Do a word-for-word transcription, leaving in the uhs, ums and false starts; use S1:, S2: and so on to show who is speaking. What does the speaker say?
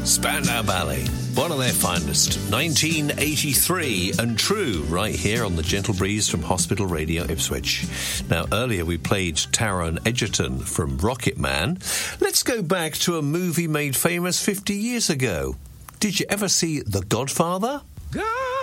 S1: Spandau Ballet, one of their finest, nineteen eighty-three, and True, right here on the Gentle Breeze from Hospital Radio Ipswich. Now, earlier we played Taron Egerton from Rocket Man. Let's go back to a movie made famous fifty years ago. Did you ever see The Godfather?
S2: God!